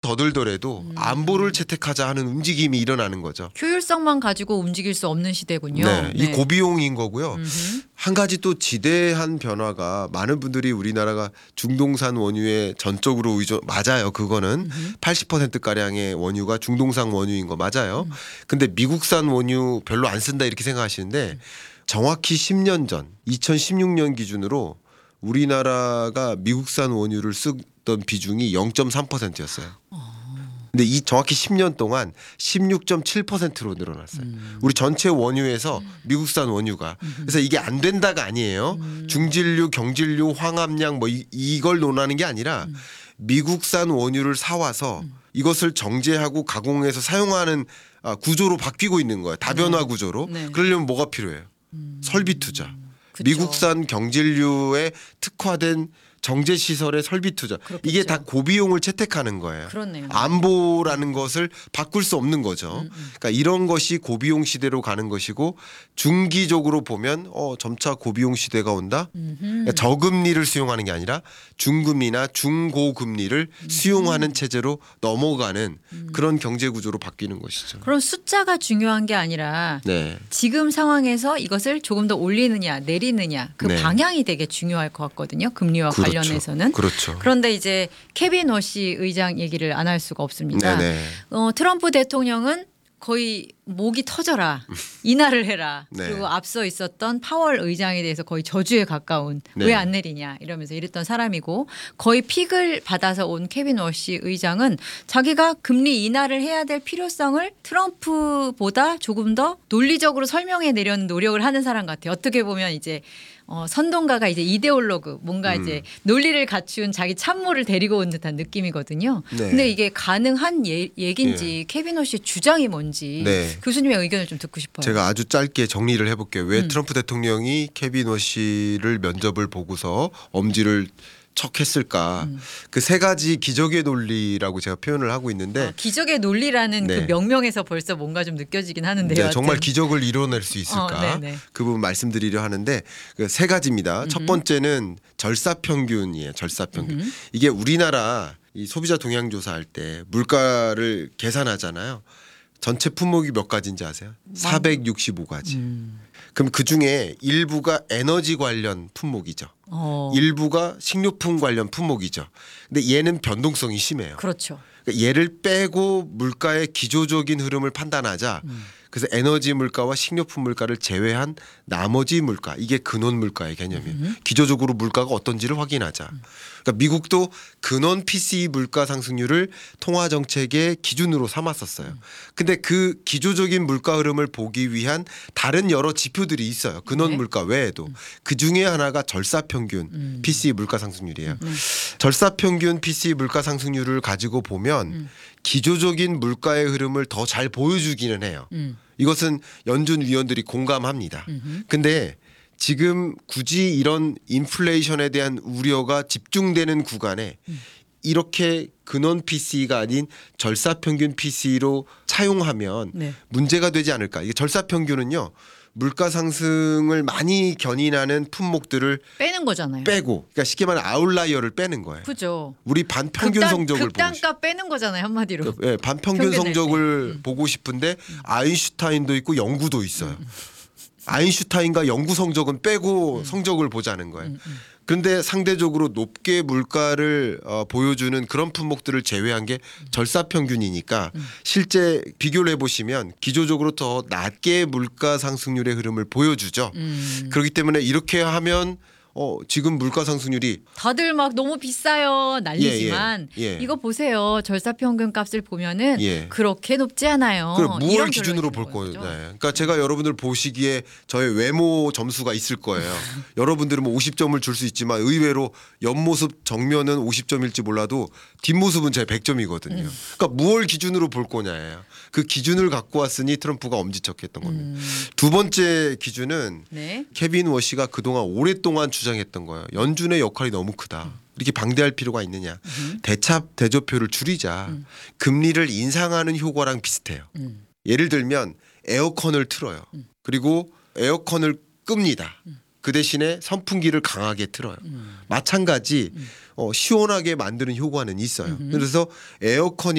더 들더라도 안보를 채택하자 하는 움직임이 일어나는 거죠. 효율성만 가지고 움직일 수 없는 시대군요. 네, 네. 이 고비용인 거고요. 한 가지 또 지대한 변화가 많은 분들이 우리나라가 중동산 원유에 전적으로 의존 맞아요. 그거는 80%가량의 원유가 중동산 원유인 거 맞아요. 근데 미국산 원유 별로 안 쓴다 이렇게 생각하시는데 정확히 10년 전 2016년 기준으로 우리나라가 미국산 원유를 쓰던 비중이 0.3%였어요. 근데 이 정확히 10년 동안 16.7%로 늘어났어요. 우리 전체 원유에서 미국산 원유가. 그래서 이게 안 된다가 아니에요. 중진류, 경진류, 황합량 뭐 이걸 논하는 게 아니라 미국산 원유를 사와서 이것을 정제하고 가공해서 사용하는 구조로 바뀌고 있는 거예요. 다변화 구조로. 네. 그러려면 뭐가 필요해요? 설비 투자. 그쵸. 미국산 경진류에 특화된 정제 시설의 설비 투자. 그렇겠죠. 이게 다 고비용을 채택하는 거예요. 그렇네요. 안보라는 것을 바꿀 수 없는 거죠. 그러니까 이런 것이 고비용 시대로 가는 것이고 중기적으로 보면 점차 고비용 시대가 온다. 그러니까 저금리를 수용하는 게 아니라 중금리나 중고금리를 수용하는 체제로 넘어가는 그런 경제 구조로 바뀌는 것이죠. 그런 숫자가 중요한 게 아니라 네. 지금 상황에서 이것을 조금 더 올리느냐 내리느냐 그 네. 방향이 되게 중요할 것 같거든요. 금리와 그렇죠. 관련해서는. 그렇죠. 그런데 이제 케빈 워시 의장 얘기를 안 할 수가 없습니다. 네네. 트럼프 대통령은 거의 목이 터져라 인하를 해라. 네. 그리고 앞서 있었던 파월 의장에 대해서 거의 저주에 가까운 네. 왜 안 내리냐 이러면서 이랬던 사람이고 거의 픽을 받아서 온 케빈 워시 의장은 자기가 금리 인하를 해야 될 필요성을 트럼프보다 조금 더 논리적으로 설명해 내려는 노력을 하는 사람 같아요. 어떻게 보면 이제 선동가가 이제 이데올로그 뭔가 이제 논리를 갖춘 자기 참모를 데리고 온 듯한 느낌이거든요. 네. 근데 이게 가능한 얘기인지 케빈 워시의 주장이 뭔지 네. 교수님의 의견을 좀 듣고 싶어요. 제가 아주 짧게 정리를 해볼게요. 왜 트럼프 대통령이 케빈 워시를 면접을 보고서 엄지를 척했을까. 그 세 가지 기적의 논리라고 제가 표현을 하고 있는데 기적의 논리라는 네. 그 명명에서 벌써 뭔가 좀 느껴지긴 하는데요. 네, 정말 하여튼. 기적을 이뤄낼 수 있을까. 네네. 그 부분 말씀드리려 하는데 그 세 가지입니다. 첫 번째는 절사평균이에요. 절사평균. 이게 우리나라 이 소비자 동향 조사할 때 물가를 계산하잖아요. 전체 품목이 몇 가지인지 아세요? 465가지. 그럼 그중에 일부가 에너지 관련 품목이죠. 일부가 식료품 관련 품목이죠. 근데 얘는 변동성이 심해요. 그렇죠. 그러니까 얘를 빼고 물가의 기조적인 흐름을 판단하자. 그래서 에너지 물가와 식료품 물가를 제외한 나머지 물가 이게 근원 물가의 개념이에요. 기조적으로 물가가 어떤지를 확인하자. 그러니까 미국도 근원 PCE 물가 상승률을 통화 정책의 기준으로 삼았었어요. 근데 그 기조적인 물가 흐름을 보기 위한 다른 여러 지표들이 있어요. 근원 네. 물가 외에도 그 중에 하나가 절사평균 PCE 물가 상승률이에요. 절사평균 PCE 물가 상승률을 가지고 보면 기조적인 물가의 흐름을 더 잘 보여주기는 해요. 이것은 연준 위원들이 공감합니다. 근데 지금 굳이 이런 인플레이션에 대한 우려가 집중되는 구간에 이렇게 근원 PC가 아닌 절사평균 PC로 차용하면 네. 문제가 되지 않을까. 이게 절사평균은요. 물가 상승을 많이 견인하는 품목들을 빼는 거잖아요. 빼고 그러니까 쉽게 말하면 아웃라이어를 빼는 거예요. 그죠. 우리 반평균 성적을 보고 싶어요. 극단가 빼는 거잖아요 한마디로. 네, 반평균 평균 낼 성적을 보고 싶은데 아인슈타인도 있고 영구도 있어요. 아인슈타인과 영구 성적은 빼고 성적을 보자는 거예요. 그런데 상대적으로 높게 물가를 보여주는 그런 품목들을 제외한 게 절사평균이니까 실제 비교를 해보시면 기조적으로 더 낮게 물가 상승률의 흐름을 보여주죠. 그렇기 때문에 이렇게 하면 지금 물가 상승률이 다들 막 너무 비싸요 난리지만 예. 이거 보세요 절사평균 값을 보면은 예. 그렇게 높지 않아요. 그래 무얼 이런 기준으로 결론이 볼 있는 거예요. 거죠. 네. 그러니까 제가 여러분들 보시기에 저의 외모 점수가 있을 거예요. 여러분들은 뭐 50점을 줄 수 있지만 의외로 옆모습 정면은 50점일지 몰라도 뒷모습은 제 100점이거든요. 그러니까 무얼 기준으로 볼 거냐예요. 그 기준을 갖고 왔으니 트럼프가 엄지척했던 겁니다. 두 번째 기준은 네. 케빈 워시가 그동안 오랫동안 주장했던 거예요. 연준의 역할이 너무 크다. 이렇게 방대할 필요가 있느냐. 대차 대조표를 줄이자. 금리를 인상하는 효과랑 비슷해요. 예를 들면 에어컨을 틀어요. 그리고 에어컨을 끕니다. 그 대신에 선풍기를 강하게 틀어요. 마찬가지 시원하게 만드는 효과는 있어요. 그래서 에어컨이